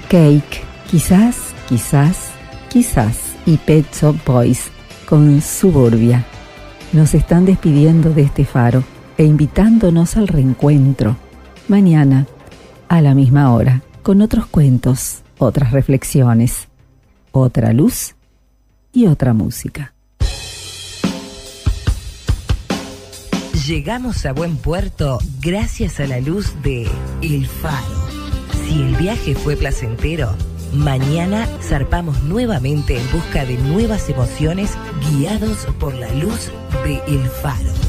Cake, quizás, y Pet Shop Boys con Suburbia. Nos están despidiendo de este faro e invitándonos al reencuentro mañana a la misma hora, con otros cuentos, otras reflexiones, otra luz y otra música. Llegamos a buen puerto gracias a la luz de El Faro. Si el viaje fue placentero, mañana zarpamos nuevamente en busca de nuevas emociones, guiados por la luz de El Faro.